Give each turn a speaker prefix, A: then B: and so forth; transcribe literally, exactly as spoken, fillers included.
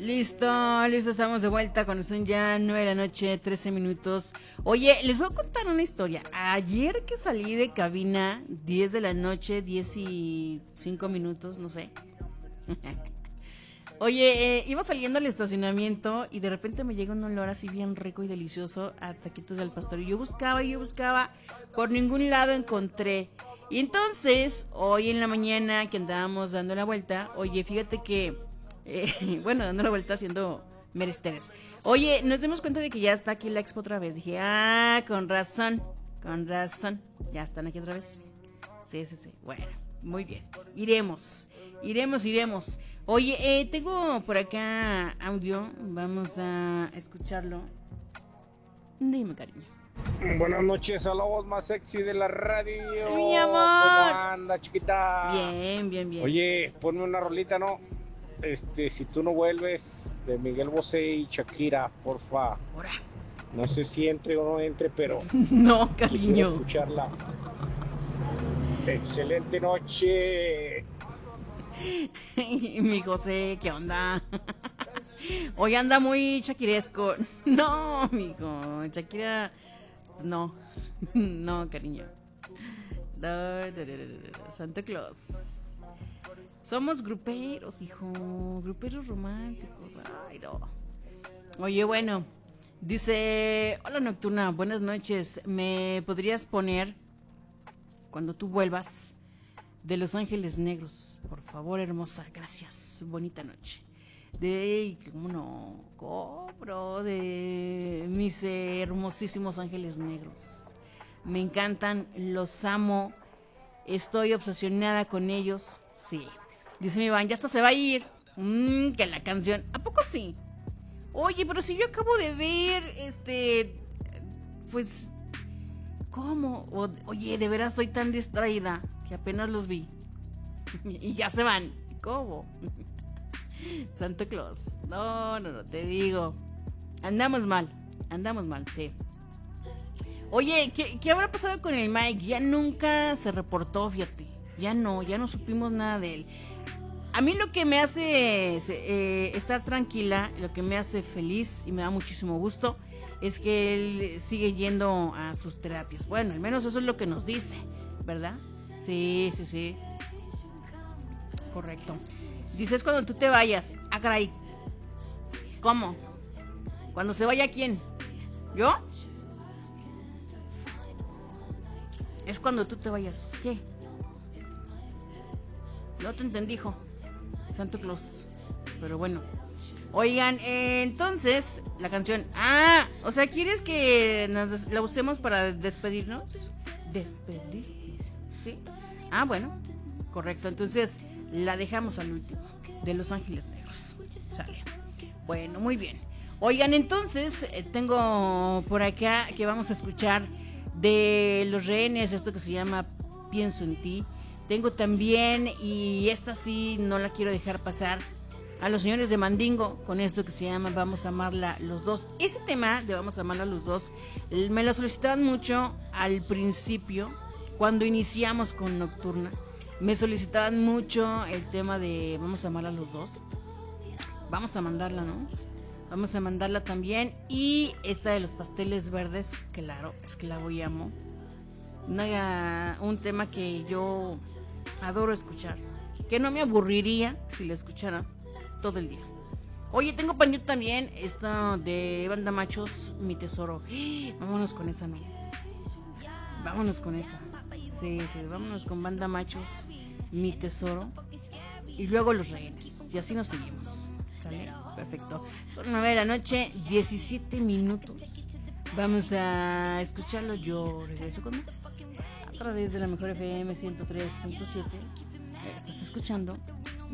A: Listo, listo, estamos de vuelta cuando son ya nueve de la noche, trece minutos. Oye, les voy a contar una historia. Ayer que salí de cabina, diez de la noche, diez y cinco minutos, no sé. Oye, eh, iba saliendo al estacionamiento y de repente me llega un olor así bien rico y delicioso a taquitos del pastor. Y yo buscaba y yo buscaba, por ningún lado encontré. Y entonces, hoy en la mañana que andábamos dando la vuelta, oye, fíjate que... Eh, bueno, dando la vuelta haciendo meresteres. Oye, nos dimos cuenta de que ya está aquí la expo otra vez. Dije, ah, con razón, con razón. Ya están aquí otra vez. Sí, sí, sí. Bueno, muy bien. Iremos, iremos, iremos. Oye, eh, tengo por acá audio. Vamos a escucharlo. Dime, cariño.
B: Buenas noches a la voz más sexy de la radio.
A: Mi amor.
B: ¿Cómo anda, chiquita?
A: Bien, bien, bien.
B: Oye, ponme una rolita, ¿no? Este, si tú no vuelves, de Miguel Bosé y Shakira, porfa.
A: Ahora.
B: No sé si entre o no entre, pero
A: no,
B: quisiera
A: cariño.
B: escucharla. Excelente noche.
A: Mi José, ¿qué onda? Hoy anda muy shakiresco. No, mijo, Shakira, no, no, cariño. No, no, no, no, no. Santa Claus. Somos gruperos, hijo, gruperos románticos. Ay, no. Oye, bueno, dice, hola Nocturna, buenas noches. ¿Me podrías poner, cuando tú vuelvas, de Los Ángeles Negros? Por favor, hermosa, gracias. Bonita noche. De, ¿cómo no? Cobro de mis hermosísimos Ángeles Negros. Me encantan, los amo. Estoy obsesionada con ellos. Sí. Dice mi Iván, ya esto se va a ir. Mmm, que la canción. ¿A poco sí? Oye, pero si yo acabo de ver, este, pues, ¿cómo? O, oye, de veras soy tan distraída que apenas los vi. Y ya se van. ¿Cómo? Santa Claus. No, no, no, te digo. Andamos mal. Andamos mal, sí. Oye, ¿qué, ¿qué habrá pasado con el Mike? Ya nunca se reportó, fíjate. Ya no, ya no supimos nada de él. A mí lo que me hace eh, estar tranquila, lo que me hace feliz y me da muchísimo gusto, es que él sigue yendo a sus terapias. Bueno, al menos eso es lo que nos dice, ¿verdad? Sí, sí, sí. Correcto. Dices cuando tú te vayas. Ah, caray. ¿Cómo? ¿Cuando se vaya quién? ¿Yo? Es cuando tú te vayas. ¿Qué? No te entendí, hijo. Santa Claus. Pero bueno. Oigan, eh, entonces, la canción. Ah, o sea, ¿quieres que nos la usemos para despedirnos? Despedirnos, ¿sí? Ah, bueno, correcto. Entonces, la dejamos al último. De Los Ángeles Negros. Sale. Bueno, muy bien. Oigan, entonces, eh, tengo por acá que vamos a escuchar de Los Rehenes, esto que se llama Pienso en ti. Tengo también, y esta sí no la quiero dejar pasar, a los señores de Mandingo, con esto que se llama Vamos a amarla los dos. Ese tema de Vamos a amarla los dos me lo solicitaban mucho al principio, cuando iniciamos con Nocturna. Me solicitaban mucho el tema de Vamos a amarla los dos. Vamos a mandarla, ¿no? Vamos a mandarla también. Y esta de los pasteles verdes, claro, es que la voy a amo. Una, un tema que yo adoro escuchar, que no me aburriría si la escuchara todo el día. Oye, tengo pendiente también esta de Banda Machos, Mi Tesoro. Vámonos con esa, ¿no? Vámonos con esa. Sí, sí, vámonos con Banda Machos, Mi Tesoro. Y luego Los Rehenes. Y así nos seguimos. ¿Sale? Perfecto. Son nueve de la noche, diecisiete minutos. Vamos a escucharlo. Yo regreso con más a través de la Mejor F M ciento tres punto siete. Estás escuchando